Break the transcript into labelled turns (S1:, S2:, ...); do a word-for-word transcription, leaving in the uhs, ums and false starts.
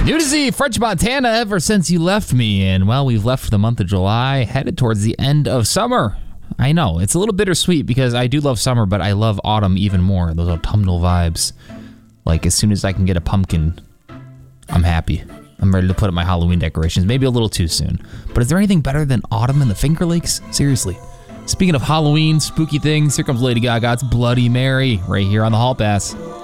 S1: New to see French Montana ever since you left me, and well, we've left for the month of July, headed towards the end of summer. I know, it's a little bittersweet because I do love summer, but I love autumn even more, those autumnal vibes. Like, as soon as I can get a pumpkin, I'm happy. I'm ready to put up my Halloween decorations, maybe a little too soon. But is there anything better than autumn in the Finger Lakes? Seriously. Speaking of Halloween, spooky things, here comes Lady Gaga. It's Bloody Mary right here on the Hall Pass.